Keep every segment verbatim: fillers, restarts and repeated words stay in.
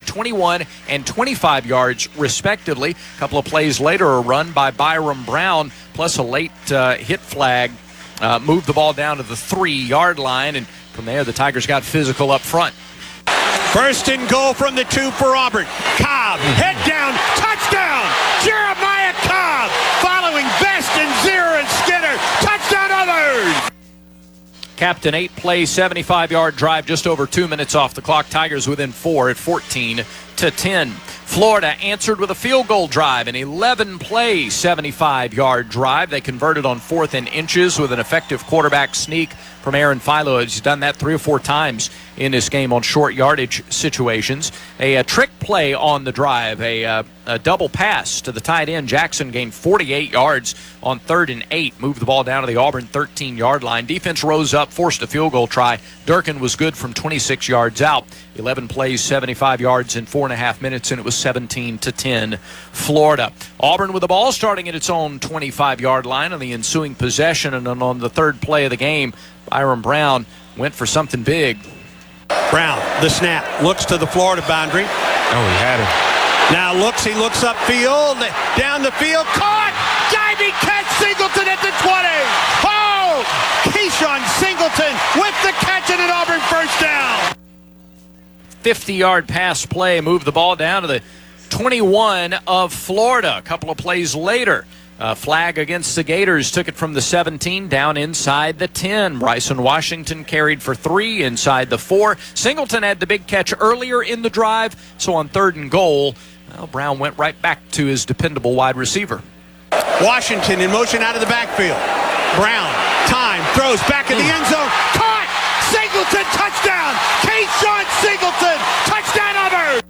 twenty-one and twenty-five yards, respectively. A couple of plays later, a run by Byram Brown, plus a late uh, hit flag, uh, moved the ball down to the three-yard line, and from there, the Tigers got physical up front. First and goal from the two for Auburn. Cobb, head down, touchdown! Jeremiah Cobb, following Best and Zier and Skinner. Touchdown others! Captain eight-play, seventy-five-yard drive, just over two minutes off the clock. Tigers within four at fourteen to ten. Florida answered with a field goal drive, an eleven-play, seventy-five-yard drive. They converted on fourth and inches with an effective quarterback sneak from Aaron Philo. He's done that three or four times in this game on short yardage situations. A, a trick play on the drive, a, a, a double pass to the tight end. Jackson gained forty-eight yards on third and eight, moved the ball down to the Auburn thirteen-yard line. Defense rose up, forced a field goal try. Durkin was good from twenty-six yards out. eleven plays, seventy-five yards in four and a half minutes, and it was seventeen to ten Florida. Auburn with the ball starting at its own twenty-five-yard line on the ensuing possession, and then on the third play of the game, Byram Brown went for something big. Brown, the snap, looks to the Florida boundary. Oh, he had it. Now looks, he looks upfield, down the field, caught! Diving catch, Singleton at the twenty! Oh! Keyshawn Singleton with the catch and an Auburn first down! fifty-yard pass play, moved the ball down to the twenty-one of Florida. A couple of plays later, a flag against the Gators took it from the seventeen down inside the ten. Bryson Washington carried for three inside the four. Singleton had the big catch earlier in the drive, so on third and goal, well, Brown went right back to his dependable wide receiver. Washington in motion out of the backfield. Brown, time, throws back in the end zone. Caught! Singleton, touchdown! Keyshawn Singleton, touchdown Auburn!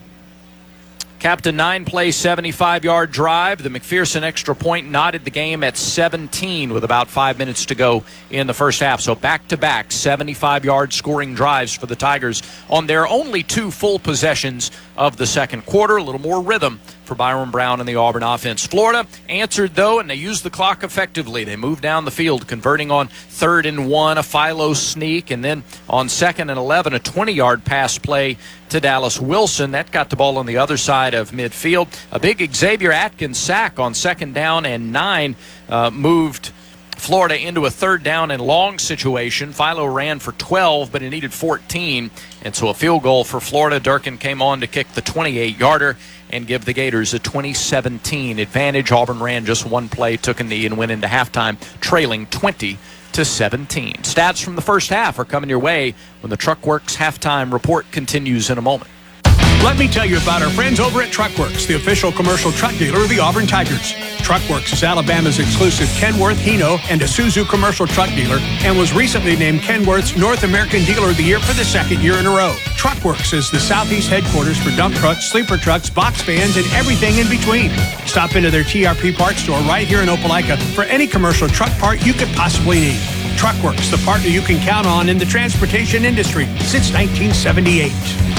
Captain nine-play, seventy-five-yard drive. The McPherson extra point knotted the game at seventeen with about five minutes to go in the first half. So back-to-back seventy-five-yard scoring drives for the Tigers on their only two full possessions of the second quarter. A little more rhythm for Byram Brown and the Auburn offense. Florida answered, though, and they used the clock effectively. They moved down the field, converting on third and one, a Philo sneak, and then on second and eleven, a twenty-yard pass play to Dallas Wilson. That got the ball on the other side of midfield. A big Xavier Atkins sack on second down and nine uh, moved Florida into a third down and long situation. Philo ran for twelve, but he needed fourteen, and so a field goal for Florida. Durkin came on to kick the twenty-eight-yarder and give the Gators a twenty seventeen advantage. Auburn ran just one play, took a knee, and went into halftime trailing twenty to seventeen. Stats from the first half are coming your way when the Truckworks halftime report continues in a moment. Let me tell you about our friends over at Truckworks, the official commercial truck dealer of the Auburn Tigers. Truckworks is Alabama's exclusive Kenworth, Hino, and Isuzu commercial truck dealer and was recently named Kenworth's North American Dealer of the Year for the second year in a row. Truckworks is the Southeast headquarters for dump trucks, sleeper trucks, box vans, and everything in between. Stop into their T R P parts store right here in Opelika for any commercial truck part you could possibly need. Truckworks, the partner you can count on in the transportation industry since nineteen seventy-eight.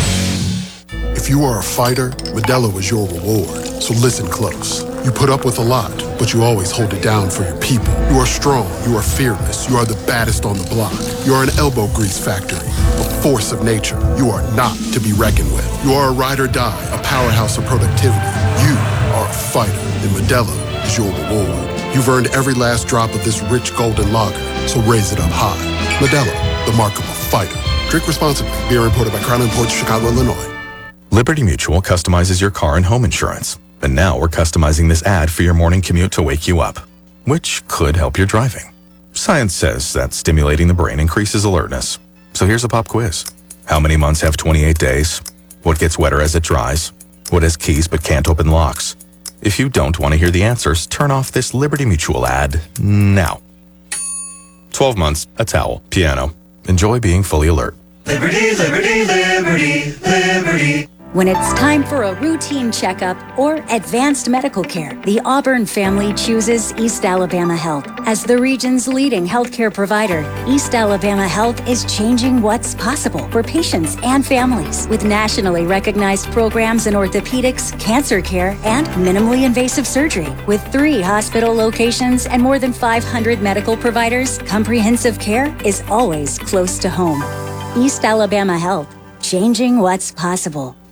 If you are a fighter, Modelo is your reward. So listen close. You put up with a lot, but you always hold it down for your people. You are strong. You are fearless. You are the baddest on the block. You are an elbow grease factory, a force of nature. You are not to be reckoned with. You are a ride or die, a powerhouse of productivity. You are a fighter, and Modelo is your reward. You've earned every last drop of this rich golden lager, so raise it up high. Modelo, the mark of a fighter. Drink responsibly. Beer imported by Crown Imports, Chicago, Illinois. Liberty Mutual customizes your car and home insurance. And now we're customizing this ad for your morning commute to wake you up, which could help your driving. Science says that stimulating the brain increases alertness. So here's a pop quiz. How many months have twenty-eight days? What gets wetter as it dries? What has keys but can't open locks? If you don't want to hear the answers, turn off this Liberty Mutual ad now. twelve months, a towel, piano. Enjoy being fully alert. Liberty, liberty, liberty, liberty. When it's time for a routine checkup or advanced medical care, the Auburn family chooses East Alabama Health. As the region's leading healthcare provider, East Alabama Health is changing what's possible for patients and families with nationally recognized programs in orthopedics, cancer care, and minimally invasive surgery. With three hospital locations and more than five hundred medical providers, comprehensive care is always close to home. East Alabama Health, changing what's possible.